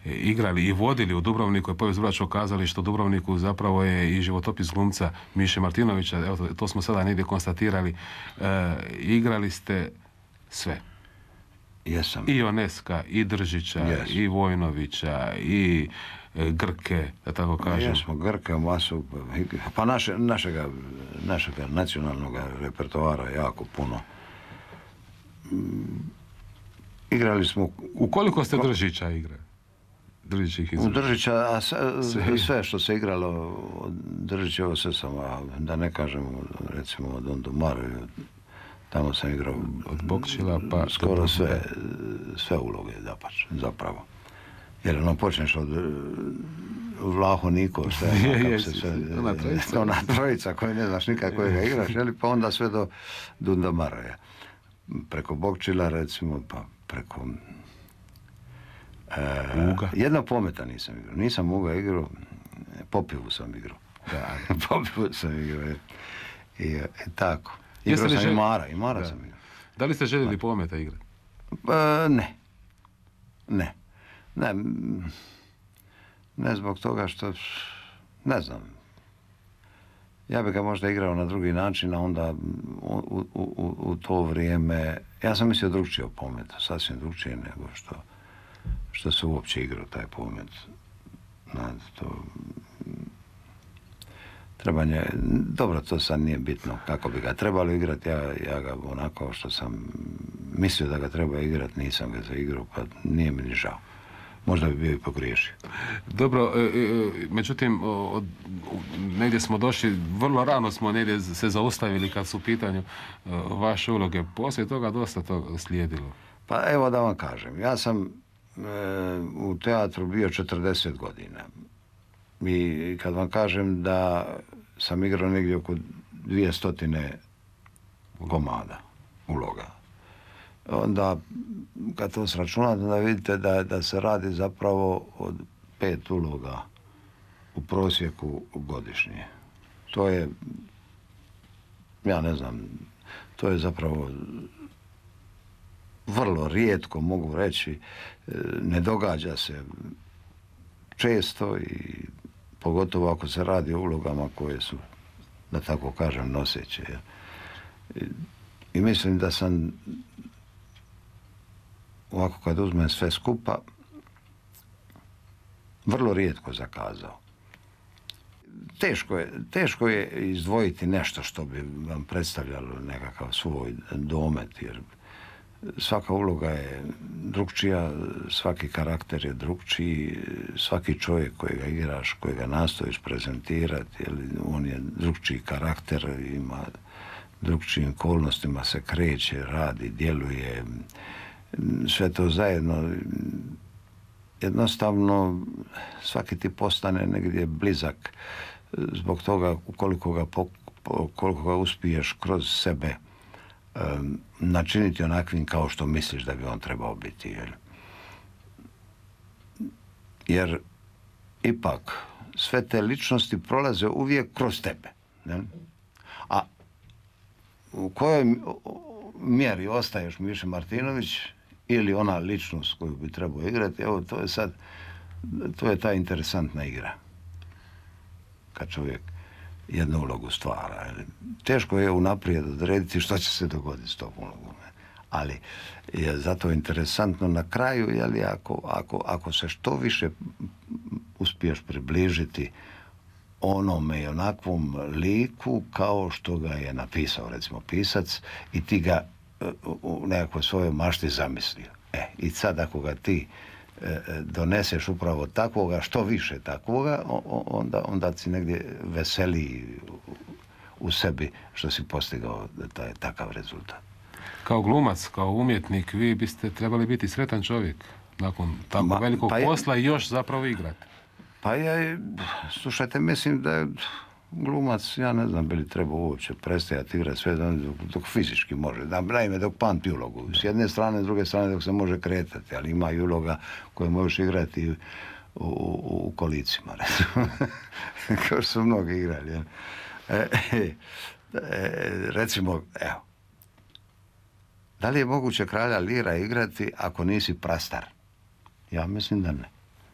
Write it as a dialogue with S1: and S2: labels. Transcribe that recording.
S1: igrali i vodili u Dubrovniku, je povijest Dubrovačkog kazališta u Dubrovniku zapravo je i životopis glumca Miše Martinovića, evo, to smo sada negdje konstatirali. Igrali ste sve.
S2: Jesam.
S1: I Oneska, i Držića, i Vojnovića, i Grke, da tako kažem.
S2: Jesmo, Grke, masu, pa našega nacionalnog repertoara jako puno. Igrali smo...
S1: U koliko ste Držića igrali?
S2: U Držića, sve što se igralo od Držićeva, sve sam, da ne kažem, recimo od Don Domar, tamo sam igrao
S1: od Bokčila pa
S2: skoro sve uloge, zapravo. Jer ono počneš od Vlaho Niko, ona trojica koju ne znaš nikad kojega igraš, pa onda sve do Dundomara. Preko Bokčila, recimo, pa preko... Jedno Pometa nisam igrao. Nisam Uga igrao, Popivu sam igrao. Popivu sam igrao. I tako. Igrao sam i Mara sam igrao.
S1: Da li ste željeli Pometa igrati?
S2: Ne zbog toga što... Ne znam. Ja bih ga možda igrao na drugi način, a onda u to vrijeme... Ja sam mislio drugčije o Pometu, sasvim drugčije nego što se uopće igrao taj Pomet. Dobro, to sad nije bitno kako bi ga trebalo igrati. Ja ga onako što sam mislio da ga treba igrati, nisam ga zaigrao, pa nije mi ni žao. Možda bi bio i pogriješio.
S1: Dobro, međutim, negdje smo došli, vrlo rano smo negdje se zaustavili kad su u pitanju vaše uloge. Poslije toga dosta to slijedilo.
S2: Pa evo da vam kažem, ja sam u teatru bio 40 godina. I kad vam kažem da sam igrao negdje oko 200 komada, uloga. Onda, kad to sračunate, da vidite da se radi zapravo od 5 uloga u prosjeku godišnje. To je, ja ne znam, to je zapravo vrlo rijetko, mogu reći, ne događa se često i pogotovo ako se radi o ulogama koje su, da tako kažem, noseće. I mislim da sam, ovako kad uzmem sve skupa, vrlo rijetko zakazao. Teško je izdvojiti nešto što bi vam predstavljalo nekakav svoj domet, jer svaka uloga je drugčija, svaki karakter je drugčiji, svaki čovjek kojega igraš, kojega nastojiš prezentirati, on je drugčiji karakter, ima drugčijim okolnostima se kreće, radi, djeluje, sve to zajedno. Jednostavno, svaki ti postane negdje blizak zbog toga koliko ga uspiješ kroz sebe načiniti onakvim kao što misliš da bi on trebao biti. Jer ipak sve te ličnosti prolaze uvijek kroz tebe. Ne? A u kojoj mjeri ostaješ Miša Martinović ili ona ličnost koju bi trebao igrati, evo to je ta interesantna igra. Kad čovjek jednu ulogu stvara. Teško je unaprijed odrediti što će se dogoditi s tom ulogom. Ali je zato interesantno na kraju, ako se što više uspiješ približiti onome i onakvom liku kao što ga je napisao, recimo, pisac, i ti ga u nekakvoj svojoj mašti zamislio. I sad ako ga ti doneseš upravo takvoga, što više takvoga, onda si negdje veseliji u sebi što si postigao takav rezultat.
S1: Kao glumac, kao umjetnik, vi biste trebali biti sretan čovjek nakon tako velikog posla i još zapravo igrati.
S2: Slušajte, mislim da je glumac, ja ne znam bi li trebao uopće prestajati igrati sve dok fizički može. Naime, dok pamti ulogu. S jedne strane, s druge strane dok se može kretati, ali ima i uloga koje možeš igrati u kolicima, recimo. Kao što su mnogi igrali. Recimo, evo, da li je moguće Kralja Lira igrati ako nisi prastar? Ja mislim da ne.